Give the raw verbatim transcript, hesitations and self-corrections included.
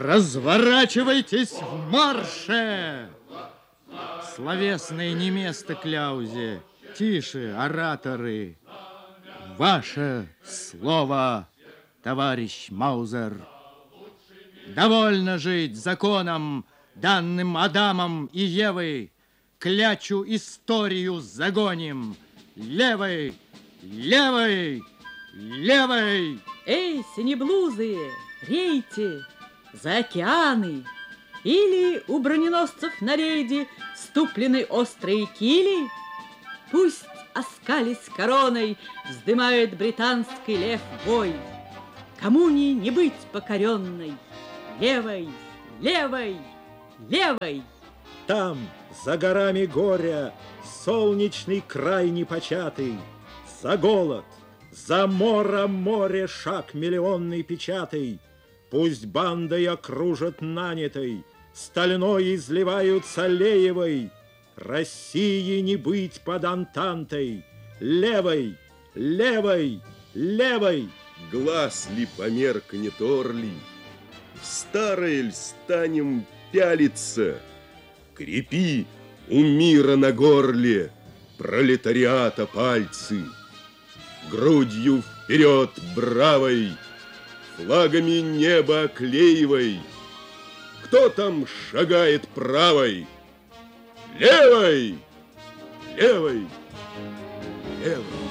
Разворачивайтесь в марше! Словесное не место кляузе. Тише, ораторы. Ваше слово, товарищ Маузер. Довольно жить законом, данным Адамом и Евой. Клячу историю загоним. Левой, левой, левой. Эй, синеблузые, рейте за океаны. Или у броненосцев на рейде ступлены острые кили. Пусть, оскались короной, вздымает британский лев бой. Коммуне не быть покоренной. Левой, левой, левой. Там, за горами горя, солнечный край непочатый. За голод, за мора море шаг миллионный печатый. Пусть бандой окружат нанятой, стальной изливаются Леевой. России не быть под Антантой. Левой, левой, левой. Глаз ли померкнет орли, в старое ль станем пялиться? Крепи у мира на горле пролетариата пальцы. Грудью вперед бравой, флагами неба оклеивай. Кто там шагает правой? Левой, левой, левой.